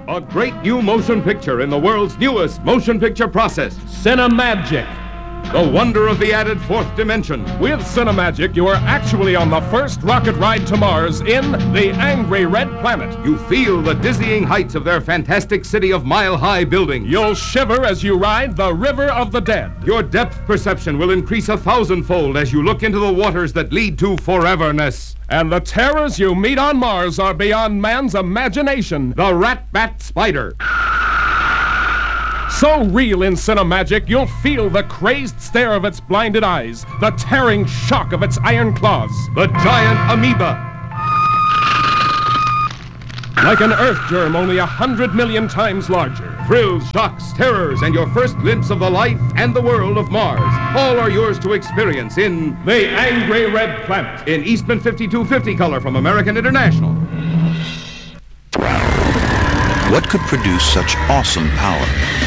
A great new motion picture in the world's newest motion picture process. Cinemagic. The wonder of the added fourth dimension. With Cinemagic, you are actually on the first rocket ride to Mars in the Angry Red Planet. You feel the dizzying heights of their fantastic city of mile-high buildings. You'll shiver as you ride the River of the Dead. Your depth perception will increase 1,000-fold as you look into the waters that lead to foreverness. And the terrors you meet on Mars are beyond man's imagination. The Rat-Bat Spider. So real in Cinemagic, you'll feel the crazed stare of its blinded eyes, the tearing shock of its iron claws. The giant amoeba. Like an Earth germ, only 100 million times larger. Thrills, shocks, terrors, and your first glimpse of the life and the world of Mars. All are yours to experience in The Angry Red Planet. In Eastman 5250 color from American International. What could produce such awesome power?